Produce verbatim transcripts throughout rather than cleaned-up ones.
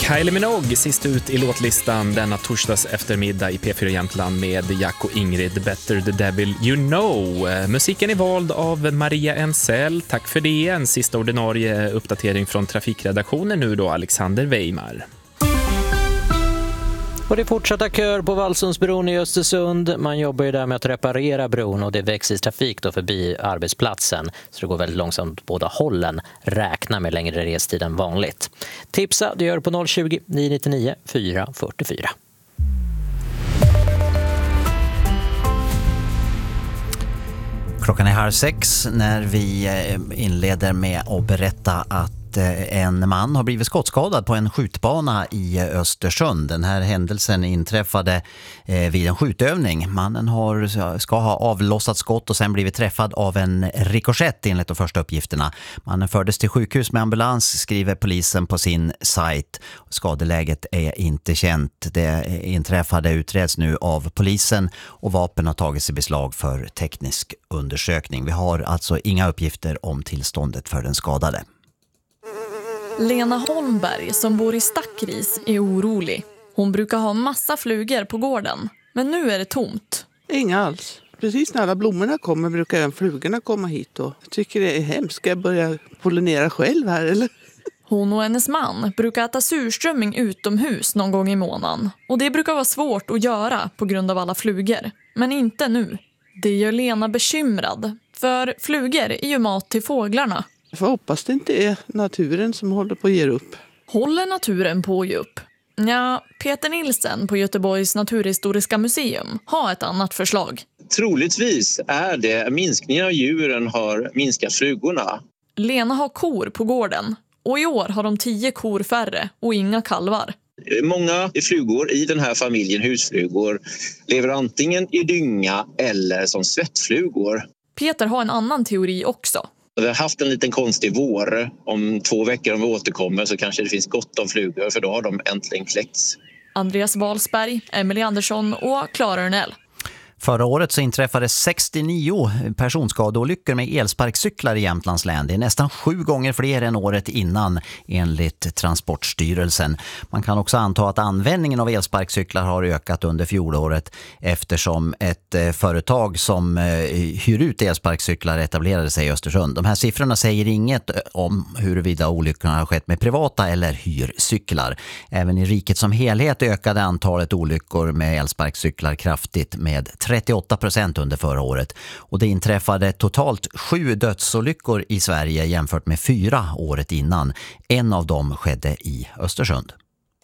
Kylie Minogue sist ut i låtlistan denna torsdags eftermiddag i P fyra Jämtland med Jack och Ingrid, Better the Devil You Know. Musiken är vald av Maria Ensel. Tack för det. En sista ordinarie uppdatering från trafikredaktionen nu då, Alexander Weimar. Och det fortsätter kör på Vallsundsbron i Östersund. Man jobbar ju där med att reparera bron och det växer trafik då förbi arbetsplatsen. Så det går väldigt långsamt båda hållen. Räkna med längre restid än vanligt. Tipsa, det gör på noll tjugo, nio nio nio, fyra fyra fyra. Klockan är halv sex när vi inleder med att berätta att en man har blivit skottskadad på en skjutbana i Östersund. Den här händelsen inträffade vid en skjutövning. Mannen har, ska ha avlossat skott och sen blivit träffad av en rikoschett enligt de första uppgifterna. Mannen fördes till sjukhus med ambulans, skriver polisen på sin sajt. Skadeläget är inte känt. Det inträffade utreds nu av polisen och vapen har tagits i beslag för teknisk undersökning. Vi har alltså inga uppgifter om tillståndet för den skadade. Lena Holmberg som bor i Stackris är orolig. Hon brukar ha massa flugor på gården, men nu är det tomt. Inga alls. Precis när alla blommorna kommer brukar även flugorna komma hit. Och jag tycker det är hemskt. Ska jag börja pollinera själv här eller? Hon och hennes man brukar äta surströmming utomhus någon gång i månaden. Och det brukar vara svårt att göra på grund av alla flugor. Men inte nu. Det gör Lena bekymrad. För flugor är ju mat till fåglarna. Jag får hoppas det inte är naturen som håller på att ge upp. Håller naturen på att ge upp? Ja, Peter Nilsen på Göteborgs naturhistoriska museum har ett annat förslag. Troligtvis är det minskningen av djuren har minskat flugorna. Lena har kor på gården och i år har de tio kor färre och inga kalvar. Många flugor i den här familjen, husflugor, lever antingen i dynga eller som svettflugor. Peter har en annan teori också. Vi har haft en liten konstig vår. Om två veckor om vi återkommer så kanske det finns gott om flugor för då har de äntligen kläckts. Andreas Wahlsberg, Emily Andersson och Clara Örnell. Förra året så inträffade sextionio personskadeolyckor med elsparkcyklar i Jämtlands län. Det är nästan sju gånger fler än året innan enligt Transportstyrelsen. Man kan också anta att användningen av elsparkcyklar har ökat under fjolåret eftersom ett företag som hyr ut elsparkcyklar etablerade sig i Östersund. De här siffrorna säger inget om huruvida olyckorna har skett med privata eller hyrcyklar. Även i riket som helhet ökade antalet olyckor med elsparkcyklar kraftigt med trettioåtta procent under förra året och det inträffade totalt sju dödsolyckor i Sverige jämfört med fyra året innan. En av dem skedde i Östersund.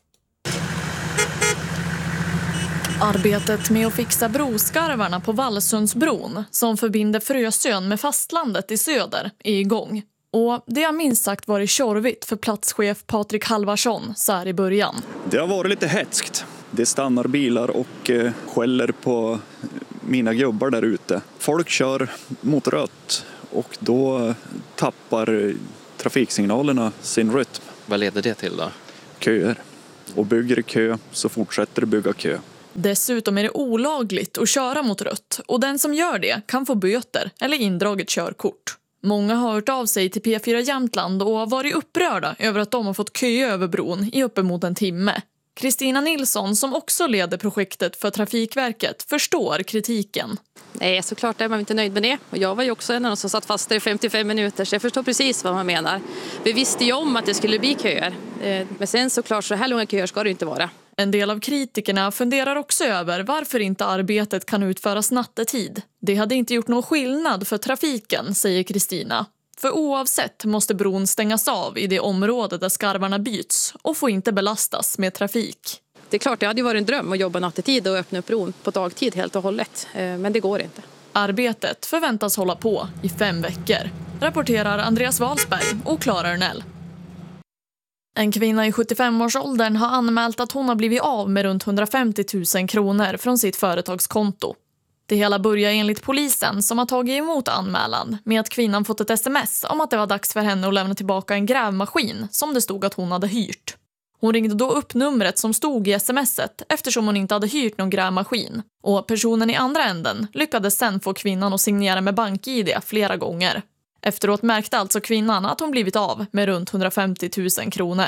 Arbetet med att fixa broskarvarna på Vallsundsbron som förbinder Frösön med fastlandet i söder är igång. Och det har minst sagt varit tjorvigt för platschef Patrik Halvarsson så här i början. Det har varit lite hetskt. Det stannar bilar och eh, skäller på mina gubbar där ute. Folk kör mot rött och då tappar trafiksignalerna sin rytm. Vad leder det till då? Köer. Och bygger kö så fortsätter det bygga kö. Dessutom är det olagligt att köra mot rött och den som gör det kan få böter eller indraget körkort. Många har hört av sig till P fyra Jämtland och har varit upprörda över att de har fått köa över bron i uppemot en timme. Kristina Nilsson, som också leder projektet för Trafikverket, förstår kritiken. Nej, såklart är man inte nöjd med det. Och jag var ju också en av de som satt fast i femtiofem minuter, så jag förstår precis vad man menar. Vi visste ju om att det skulle bli köer. Men sen såklart, så här långa köer ska det inte vara. En del av kritikerna funderar också över varför inte arbetet kan utföras nattetid. Det hade inte gjort någon skillnad för trafiken, säger Kristina. För oavsett måste bron stängas av i det område där skarvarna byts och får inte belastas med trafik. Det är klart, det hade ju varit en dröm att jobba nattetid och öppna upp bron på dagtid helt och hållet. Men det går inte. Arbetet förväntas hålla på i fem veckor, rapporterar Andreas Wahlsberg och Clara Örnell. En kvinna i sjuttiofem-årsåldern har anmält att hon har blivit av med runt hundrafemtio tusen kronor från sitt företagskonto. Det hela börjar enligt polisen som har tagit emot anmälan med att kvinnan fått ett sms om att det var dags för henne att lämna tillbaka en grävmaskin som det stod att hon hade hyrt. Hon ringde då upp numret som stod i smset eftersom hon inte hade hyrt någon grävmaskin. Och personen i andra änden lyckades sen få kvinnan att signera med bank-I D flera gånger. Efteråt märkte alltså kvinnan att hon blivit av med runt hundrafemtio tusen kronor.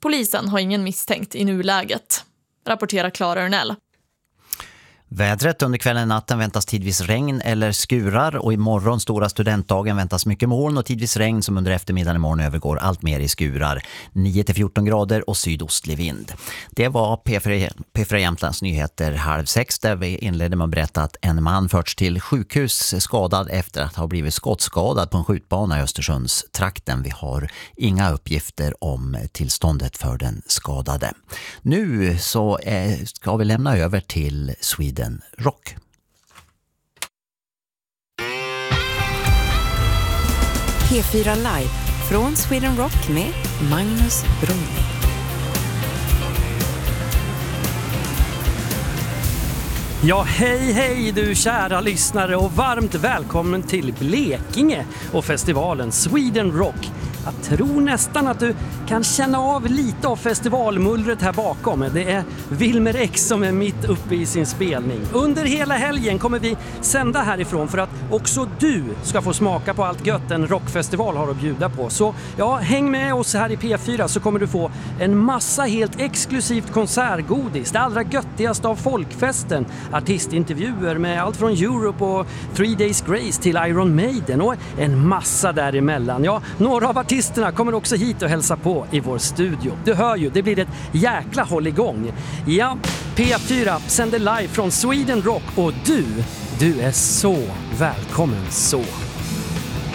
Polisen har ingen misstänkt i nuläget, rapporterar Clara Örnell. Vädret under kvällen och natten väntas tidvis regn eller skurar och imorgon stora studentdagen väntas mycket moln och tidvis regn som under eftermiddagen imorgon övergår allt mer i skurar. nio till fjorton grader och sydostlig vind. Det var P fyra Jämtlands nyheter halv sex där vi inledde med att berätta att en man förts till sjukhus skadad efter att ha blivit skottskadad på en skjutbana i Östersunds trakten. Vi har inga uppgifter om tillståndet för den skadade. Nu så eh, ska vi lämna över till Sweden Rock. P fyra Live från Sweden Rock med Magnus Brunning. Ja, hej hej du kära lyssnare och varmt välkommen till Blekinge och festivalen Sweden Rock. Jag tror nästan att du kan känna av lite av festivalmullret här bakom. Det är Wilmer X som är mitt uppe i sin spelning. Under hela helgen kommer vi sända härifrån för att också du ska få smaka på allt gött en rockfestival har att bjuda på. Så ja, häng med oss här i P fyra så kommer du få en massa helt exklusivt konsertgodis. Det allra göttigaste av folkfesten. Artistintervjuer med allt från Europe och Three Days Grace till Iron Maiden och en massa däremellan. Ja, några av artisterna kommer också hit och hälsa på i vår studio. Du hör ju, det blir ett jäkla håll igång. Ja, P fyra sänder live från Sweden Rock och du, du är så välkommen så.